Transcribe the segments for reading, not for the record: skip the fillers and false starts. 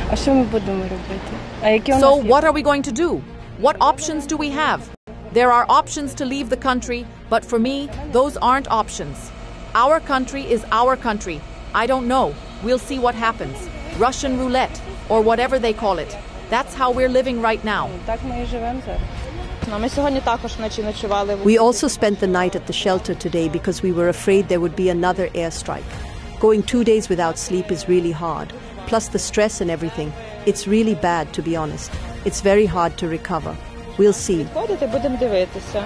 А що ми будемо робити? А які у нас So є? what are we going to do? What options do we have? There are options to leave the country, but for me, those aren't options. Our country is our country. I don't know. We'll see what happens. Russian roulette, or whatever they call it. That's how we're living right now. Так ми і живемо зараз. Ми сьогодні також вночі ночували. We also spent the night at the shelter today because we were afraid there would be another airstrike. Going 2 days without sleep is really hard. Plus the stress and everything. It's really bad, to be honest. It's very hard to recover. We'll see. Ходити, будемо дивитися.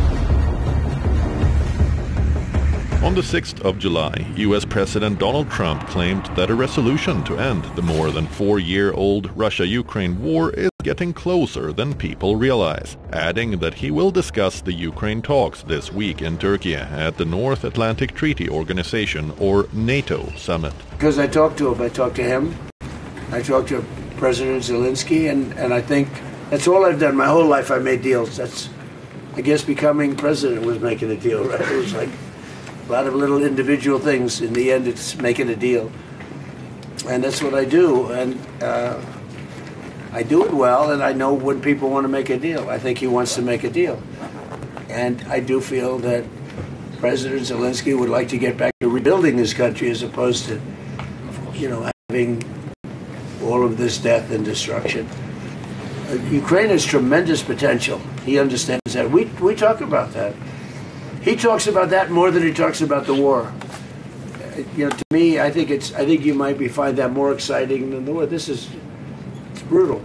On the 6th of July, U.S. President Donald Trump claimed that a resolution to end the more than 4-year-old Russia-Ukraine war is getting closer than people realize, adding that he will discuss the Ukraine talks this week in Turkey at the North Atlantic Treaty Organization, or NATO, summit. Because I talked to him. I talked to President Zelensky, and I think that's all I've done. My whole life I made deals. That's, I guess, becoming president was making a deal, right? It was like a lot of little individual things. In the end, it's making a deal. And that's what I do. And I do it well, and I know when people want to make a deal. I think he wants to make a deal. And I do feel that President Zelensky would like to get back to rebuilding his country as opposed to, having all of this death and destruction. Ukraine has tremendous potential. He understands that. We talk about that. He talks about that more than he talks about the war. To me, I think you might find that more exciting than the war. It's brutal.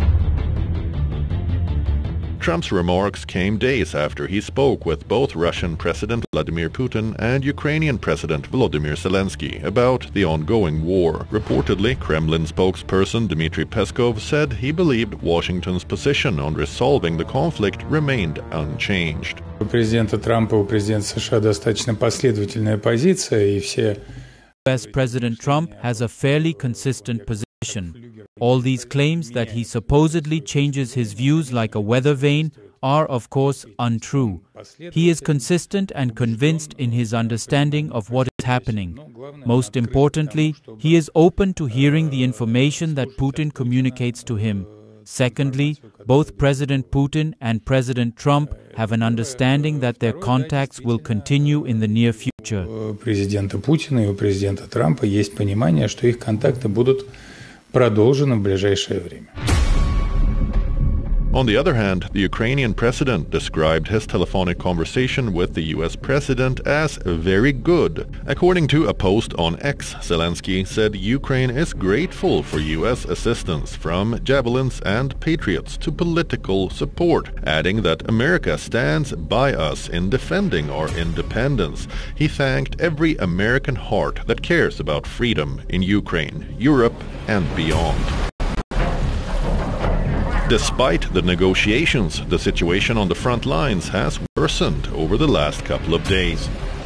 Trump's remarks came days after he spoke with both Russian President Vladimir Putin and Ukrainian President Volodymyr Zelensky about the ongoing war. Reportedly, Kremlin spokesperson Dmitry Peskov said he believed Washington's position on resolving the conflict remained unchanged. У президента Трампа, у президента США достаточно последовательная позиция, и все... US President Trump has a fairly consistent position. All these claims that he supposedly changes his views like a weather vane are, of course, untrue. He is consistent and convinced in his understanding of what is happening. Most importantly, he is open to hearing the information that Putin communicates to him. Secondly, both President Putin and President Trump have an understanding that their contacts will continue in the near future. У президента Путина и у президента Трампа есть понимание, что их контакты будут продолжены в ближайшее время. On the other hand, the Ukrainian president described his telephonic conversation with the U.S. president as very good. According to a post on X, Zelensky said Ukraine is grateful for U.S. assistance from Javelins and Patriots to political support, adding that America stands by us in defending our independence. He thanked every American heart that cares about freedom in Ukraine, Europe, and beyond. Despite the negotiations, the situation on the front lines has worsened over the last couple of days.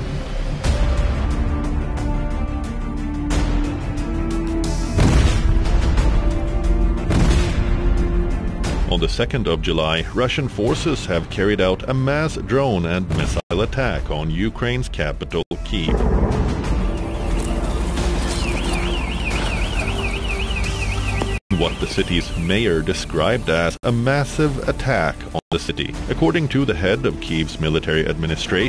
On the 2nd of July, Russian forces have carried out a mass drone and missile attack on Ukraine's capital, Kyiv. What the city's mayor described as a massive attack on the city. According to the head of Kyiv's military administration,